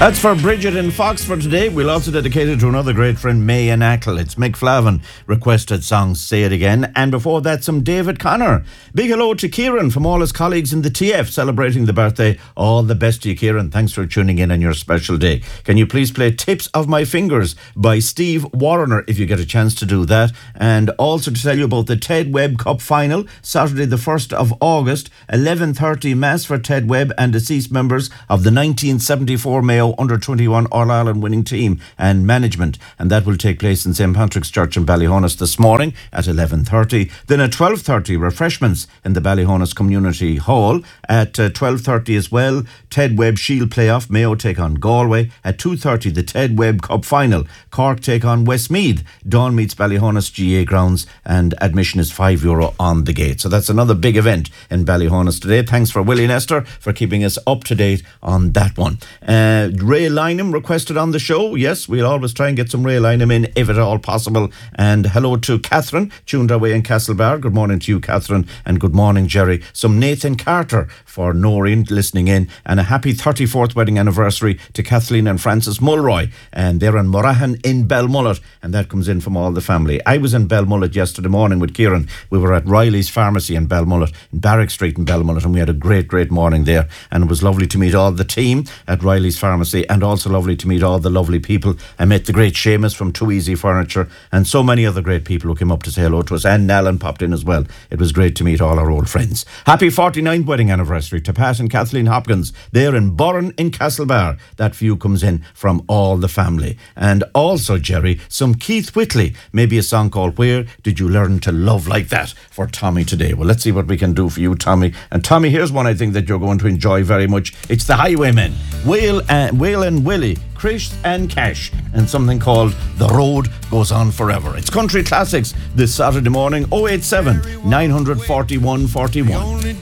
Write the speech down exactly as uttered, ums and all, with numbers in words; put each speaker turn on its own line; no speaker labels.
That's for Bridget in Foxford today. We'll also dedicate it to another great friend, May and Ackle. It's Mick Flavin requested song Say It Again. And before that, some David Connor. Big hello to Kieran from all his colleagues in the T F celebrating the birthday. All the best to you, Kieran. Thanks for tuning in on your special day. Can you please play Tips of My Fingers by Steve Warner if you get a chance to do that? And also to tell you about the Ted Webb Cup final, Saturday the first of August, eleven thirty Mass for Ted Webb and deceased members of the nineteen seventy-four Mayo under twenty-one All-Ireland winning team and management, and that will take place in Saint Patrick's Church in Ballyhonus this morning at eleven thirty. Then at twelve thirty, refreshments in the Ballyhonus Community Hall. At uh, twelve thirty as well, Ted Webb Shield Playoff, Mayo take on Galway. At two thirty, the Ted Webb Cup final, Cork take on Westmeath. Dawn meets Ballyhonus G A grounds, and admission is five euro on the gate. So that's another big event in Ballyhonus today. Thanks for Willie Nestor for keeping us up to date on that one. Uh, Ray Lynham requested on the show. Yes, we'll always try and get some Ray Lynham in if at all possible. And hello to Catherine, tuned away in Castlebar. Good morning to you, Catherine, and good morning, Jerry. Some Nathan Carter for Noreen listening in, and a happy thirty-fourth wedding anniversary to Kathleen and Francis Mulroy. And they're in Morahan in Belmullet, and that comes in from all the family. I was in Belmullet yesterday morning with Kieran. We were at Riley's Pharmacy in Belmullet, in Barrack Street in Belmullet, and we had a great, great morning there. And it was lovely to meet all the team at Riley's Pharmacy, and also lovely to meet all the lovely people. I met the great Seamus from Too Easy Furniture, and so many other great people who came up to say hello to us. And Nalan popped in as well. It was great to meet all our old friends. Happy forty-ninth wedding anniversary to Pat and Kathleen Hopkins. They're in Burren in Castlebar. That view comes in from all the family. And also, Jerry, some Keith Whitley. Maybe a song called Where Did You Learn to Love Like That for Tommy today. Well, let's see what we can do for you, Tommy. And Tommy, here's one I think that you're going to enjoy very much. It's the Highwaymen. Whale and, Whale and Willie, Chris and Cash, and something called The Road Goes On Forever. It's Country Classics this Saturday morning. oh eight seven, nine forty-one, forty-one.